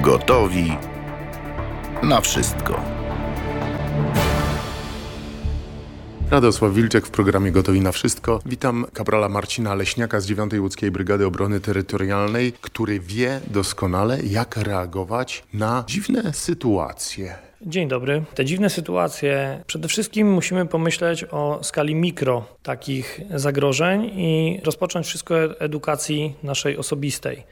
Gotowi na wszystko. Radosław Wilczek w programie Gotowi na wszystko. Witam kaprala Marcina Leśniaka z 9. Łódzkiej Brygady Obrony Terytorialnej, który wie doskonale, jak reagować na dziwne sytuacje. Dzień dobry. Te dziwne sytuacje, przede wszystkim musimy pomyśleć o skali mikro takich zagrożeń i rozpocząć wszystko od edukacji naszej osobistej.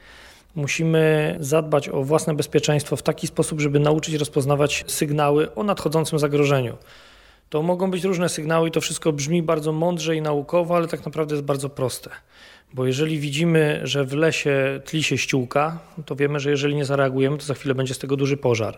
Musimy zadbać o własne bezpieczeństwo w taki sposób, żeby nauczyć rozpoznawać sygnały o nadchodzącym zagrożeniu. To mogą być różne sygnały i to wszystko brzmi bardzo mądrze i naukowo, ale tak naprawdę jest bardzo proste. Bo jeżeli widzimy, że w lesie tli się ściółka, to wiemy, że jeżeli nie zareagujemy, to za chwilę będzie z tego duży pożar.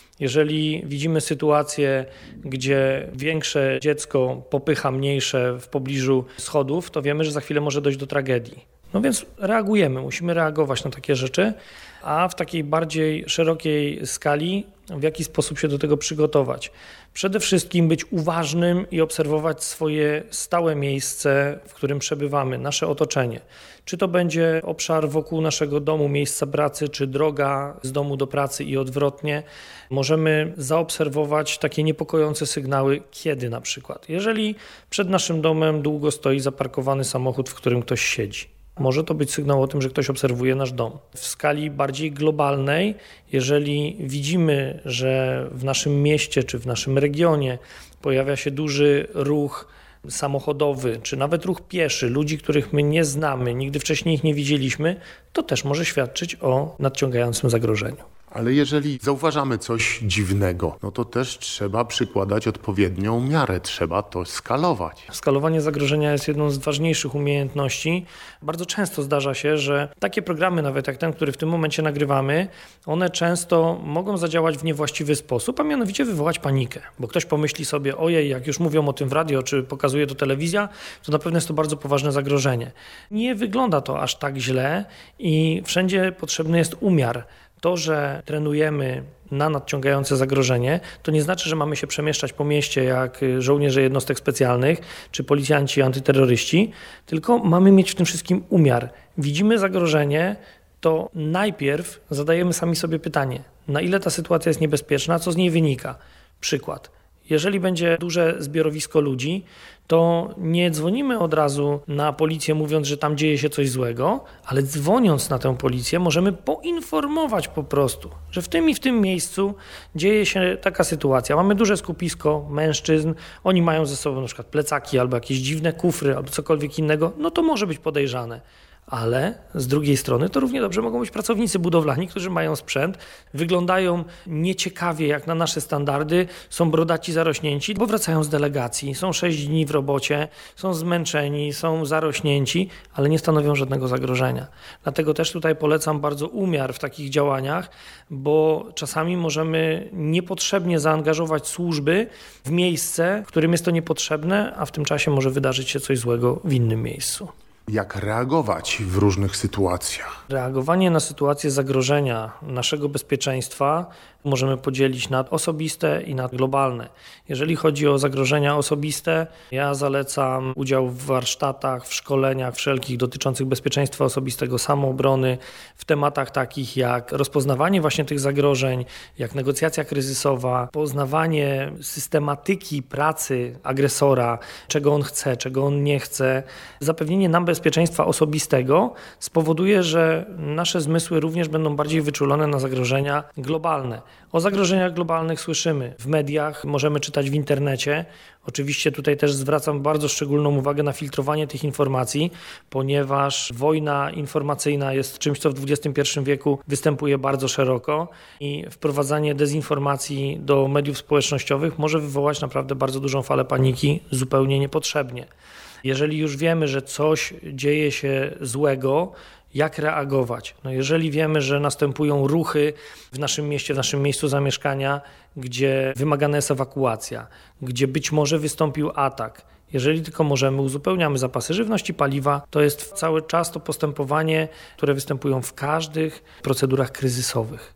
Jeżeli widzimy sytuację, gdzie większe dziecko popycha mniejsze w pobliżu schodów, to wiemy, że za chwilę może dojść do tragedii. No więc reagujemy, musimy reagować na takie rzeczy, a w takiej bardziej szerokiej skali w jaki sposób się do tego przygotować. Przede wszystkim być uważnym i obserwować swoje stałe miejsce, w którym przebywamy, nasze otoczenie. Czy to będzie obszar wokół naszego domu, miejsca pracy, czy droga z domu do pracy i odwrotnie. Możemy zaobserwować takie niepokojące sygnały, kiedy na przykład. Jeżeli przed naszym domem długo stoi zaparkowany samochód, w którym ktoś siedzi. Może to być sygnał o tym, że ktoś obserwuje nasz dom. W skali bardziej globalnej, jeżeli widzimy, że w naszym mieście czy w naszym regionie pojawia się duży ruch samochodowy, czy nawet ruch pieszy, ludzi, których my nie znamy, nigdy wcześniej ich nie widzieliśmy, to też może świadczyć o nadciągającym zagrożeniu. Ale jeżeli zauważamy coś dziwnego, no to też trzeba przykładać odpowiednią miarę, trzeba to skalować. Skalowanie zagrożenia jest jedną z ważniejszych umiejętności. Bardzo często zdarza się, że takie programy, nawet jak ten, który w tym momencie nagrywamy, one często mogą zadziałać w niewłaściwy sposób, a mianowicie wywołać panikę. Bo ktoś pomyśli sobie, ojej, jak już mówią o tym w radio, czy pokazuje to telewizja, to na pewno jest to bardzo poważne zagrożenie. Nie wygląda to aż tak źle i wszędzie potrzebny jest umiar. To, że trenujemy na nadciągające zagrożenie, to nie znaczy, że mamy się przemieszczać po mieście jak żołnierze jednostek specjalnych czy policjanci antyterroryści, tylko mamy mieć w tym wszystkim umiar. Widzimy zagrożenie, to najpierw zadajemy sami sobie pytanie, na ile ta sytuacja jest niebezpieczna, co z niej wynika. Przykład. Jeżeli będzie duże zbiorowisko ludzi, to nie dzwonimy od razu na policję mówiąc, że tam dzieje się coś złego, ale dzwoniąc na tę policję możemy poinformować po prostu, że w tym i w tym miejscu dzieje się taka sytuacja. Mamy duże skupisko mężczyzn, oni mają ze sobą na przykład plecaki albo jakieś dziwne kufry albo cokolwiek innego, no to może być podejrzane. Ale z drugiej strony to równie dobrze mogą być pracownicy budowlani, którzy mają sprzęt, wyglądają nieciekawie jak na nasze standardy, są brodaci, zarośnięci, bo wracają z delegacji, są 6 dni w robocie, są zmęczeni, są zarośnięci, ale nie stanowią żadnego zagrożenia. Dlatego też tutaj polecam bardzo umiar w takich działaniach, bo czasami możemy niepotrzebnie zaangażować służby w miejsce, w którym jest to niepotrzebne, a w tym czasie może wydarzyć się coś złego w innym miejscu. Jak reagować w różnych sytuacjach? Reagowanie na sytuacje zagrożenia naszego bezpieczeństwa możemy podzielić na osobiste i na globalne. Jeżeli chodzi o zagrożenia osobiste, ja zalecam udział w warsztatach, w szkoleniach wszelkich dotyczących bezpieczeństwa osobistego, samoobrony, w tematach takich jak rozpoznawanie właśnie tych zagrożeń, jak negocjacja kryzysowa, poznawanie systematyki pracy agresora, czego on chce, czego on nie chce. Zapewnienie nam bezpieczeństwa osobistego spowoduje, że nasze zmysły również będą bardziej wyczulone na zagrożenia globalne. O zagrożeniach globalnych słyszymy w mediach, możemy czytać w internecie. Oczywiście tutaj też zwracam bardzo szczególną uwagę na filtrowanie tych informacji, ponieważ wojna informacyjna jest czymś, co w XXI wieku występuje bardzo szeroko i wprowadzanie dezinformacji do mediów społecznościowych może wywołać naprawdę bardzo dużą falę paniki zupełnie niepotrzebnie. Jeżeli już wiemy, że coś dzieje się złego, jak reagować? No jeżeli wiemy, że następują ruchy w naszym mieście, w naszym miejscu zamieszkania, gdzie wymagana jest ewakuacja, gdzie być może wystąpił atak, jeżeli tylko możemy, uzupełniamy zapasy żywności, paliwa. To jest cały czas to postępowanie, które występują w każdych procedurach kryzysowych.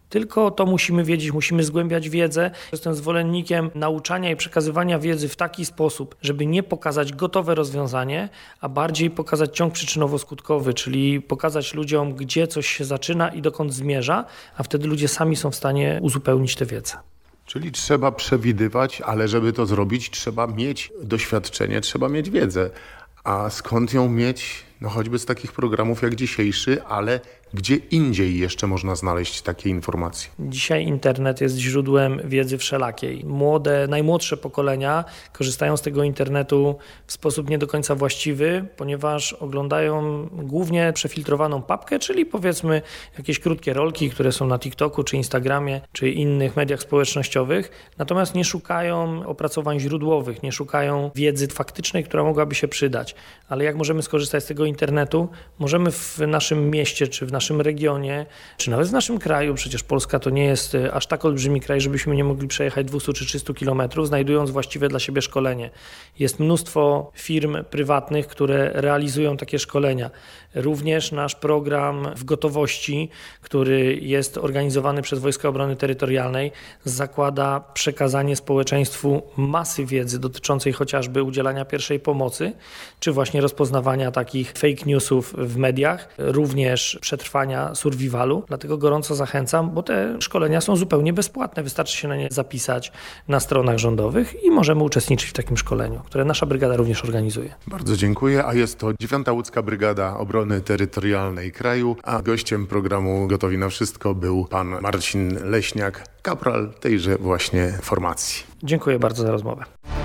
Tylko to musimy wiedzieć, musimy zgłębiać wiedzę. Jestem zwolennikiem nauczania i przekazywania wiedzy w taki sposób, żeby nie pokazać gotowe rozwiązanie, a bardziej pokazać ciąg przyczynowo-skutkowy, czyli pokazać ludziom, gdzie coś się zaczyna i dokąd zmierza, a wtedy ludzie sami są w stanie uzupełnić tę wiedzę. Czyli trzeba przewidywać, ale żeby to zrobić, trzeba mieć doświadczenie, trzeba mieć wiedzę. A skąd ją mieć? No choćby z takich programów jak dzisiejszy, ale gdzie indziej jeszcze można znaleźć takie informacje? Dzisiaj internet jest źródłem wiedzy wszelakiej. Najmłodsze pokolenia korzystają z tego internetu w sposób nie do końca właściwy, ponieważ oglądają głównie przefiltrowaną papkę, czyli powiedzmy jakieś krótkie rolki, które są na TikToku, czy Instagramie, czy innych mediach społecznościowych, natomiast nie szukają opracowań źródłowych, nie szukają wiedzy faktycznej, która mogłaby się przydać. Ale jak możemy skorzystać z tego internetu? Możemy w naszym mieście, czy w naszym regionie, czy nawet w naszym kraju, przecież Polska to nie jest aż tak olbrzymi kraj, żebyśmy nie mogli przejechać 200 czy 300 kilometrów, znajdując właściwe dla siebie szkolenie. Jest mnóstwo firm prywatnych, które realizują takie szkolenia. Również nasz program w gotowości, który jest organizowany przez Wojska Obrony Terytorialnej, zakłada przekazanie społeczeństwu masy wiedzy dotyczącej chociażby udzielania pierwszej pomocy, czy właśnie rozpoznawania takich fake newsów w mediach, również przetrwania survivalu. Dlatego gorąco zachęcam, bo te szkolenia są zupełnie bezpłatne. Wystarczy się na nie zapisać na stronach rządowych i możemy uczestniczyć w takim szkoleniu, które nasza brygada również organizuje. Bardzo dziękuję, a jest to 9. Łódzka Brygada Obrony Terytorialnej kraju, a gościem programu Gotowi na Wszystko był pan Marcin Leśniak, kapral tejże właśnie formacji. Dziękuję bardzo za rozmowę.